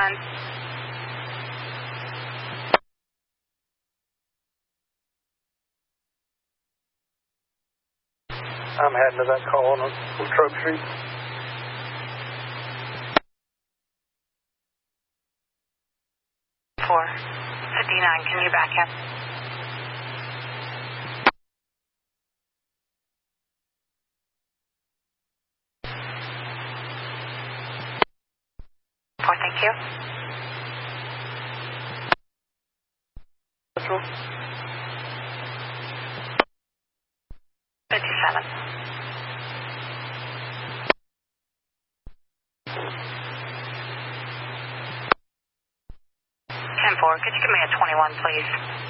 10. I'm heading to that call on Truck Street. 459, can you back up? Thank you. 57. 10-4, could you give me a 21, please?